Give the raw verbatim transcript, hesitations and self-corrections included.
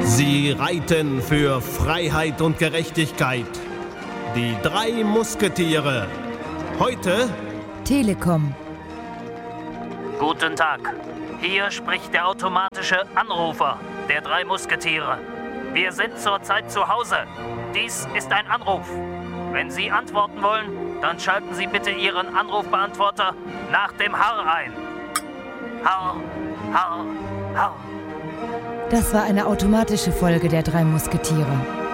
Sie reiten für Freiheit und Gerechtigkeit. Die drei Musketiere. Heute Telekom. Guten Tag. Hier spricht der automatische Anrufer der drei Musketiere. Wir sind zurzeit zu Hause. Dies ist ein Anruf. Wenn Sie antworten wollen, dann schalten Sie bitte Ihren Anrufbeantworter nach dem Harr ein. Harr, Harr, Harr. Das war eine automatische Folge der drei Musketiere.